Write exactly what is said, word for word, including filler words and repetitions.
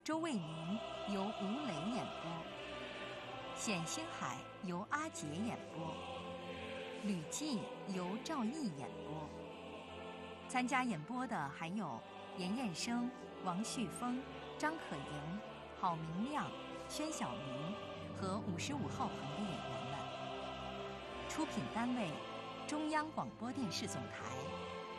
周卫民由吴磊演播，冼星海由阿杰演播，吕季由赵毅演播。参加演播的还有严彦生、王旭峰、张可盈、郝明亮、宣晓明和五十五号棚的演员们。出品单位：中央广播电视总台。